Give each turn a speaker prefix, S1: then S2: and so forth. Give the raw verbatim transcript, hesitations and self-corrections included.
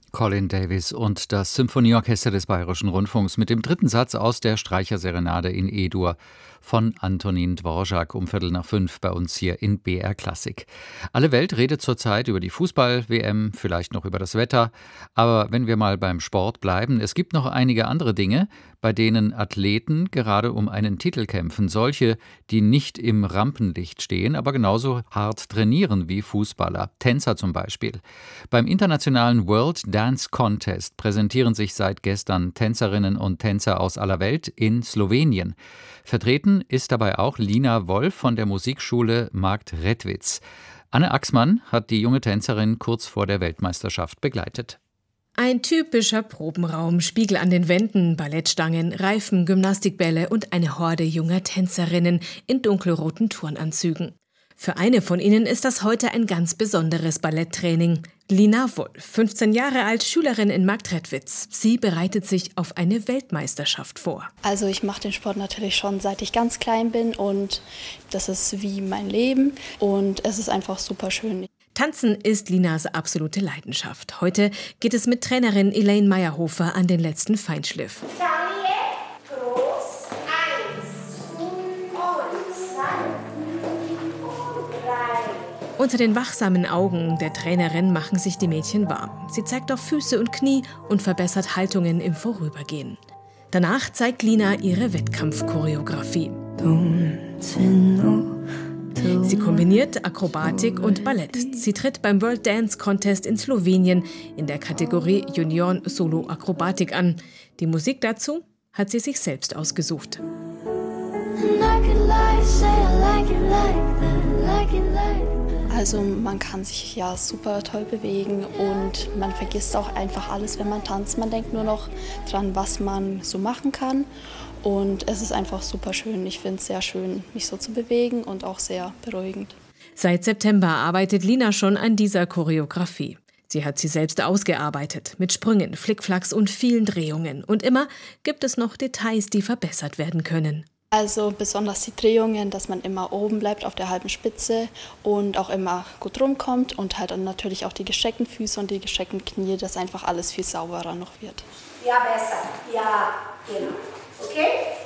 S1: Colin Davis und das Symphonieorchester des Bayerischen Rundfunks mit dem dritten Satz aus der Streicherserenade in E-Dur von Antonin Dvorak um Viertel nach fünf bei uns hier in B R Klassik. Alle Welt redet zurzeit über die Fußball-W M, vielleicht noch über das Wetter. Aber wenn wir mal beim Sport bleiben, es gibt noch einige andere Dinge, bei denen Athleten gerade um einen Titel kämpfen. Solche, die nicht im Rampenlicht stehen, aber genauso hart trainieren wie Fußballer. Tänzer zum Beispiel. Beim internationalen World Dance Contest präsentieren sich seit gestern Tänzerinnen und Tänzer aus aller Welt in Slowenien. Vertreten ist dabei auch Lina Wolf von der Musikschule Marktredwitz. Anne Axmann hat die junge Tänzerin kurz vor der Weltmeisterschaft begleitet.
S2: Ein typischer Probenraum, Spiegel an den Wänden, Ballettstangen, Reifen, Gymnastikbälle und eine Horde junger Tänzerinnen in dunkelroten Turnanzügen. Für eine von ihnen ist das heute ein ganz besonderes Balletttraining. Lina Wolf, fünfzehn Jahre alt, Schülerin in Marktredwitz. Sie bereitet sich auf eine Weltmeisterschaft vor.
S3: Also ich mache den Sport natürlich schon, seit ich ganz klein bin, und das ist wie mein Leben und es ist einfach super schön.
S2: Tanzen ist Linas absolute Leidenschaft. Heute geht es mit Trainerin Elaine Meyerhofer an den letzten Feinschliff. Unter den wachsamen Augen der Trainerin machen sich die Mädchen warm. Sie zeigt auf Füße und Knie und verbessert Haltungen im Vorübergehen. Danach zeigt Lina ihre Wettkampfchoreografie. Sie kombiniert Akrobatik und Ballett. Sie tritt beim World Dance Contest in Slowenien in der Kategorie Junioren Solo Akrobatik an. Die Musik dazu hat sie sich selbst ausgesucht.
S3: Also man kann sich ja super toll bewegen und man vergisst auch einfach alles, wenn man tanzt. Man denkt nur noch dran, was man so machen kann, und es ist einfach super schön. Ich finde es sehr schön, mich so zu bewegen, und auch sehr beruhigend.
S2: Seit September arbeitet Lina schon an dieser Choreografie. Sie hat sie selbst ausgearbeitet, mit Sprüngen, Flickflacks und vielen Drehungen. Und immer gibt es noch Details, die verbessert werden können.
S3: Also besonders die Drehungen, dass man immer oben bleibt auf der halben Spitze und auch immer gut rumkommt, und halt dann natürlich auch die gestreckten Füße und die gestreckten Knie, dass einfach alles viel sauberer noch wird.
S4: Ja, besser. Ja, genau. Okay?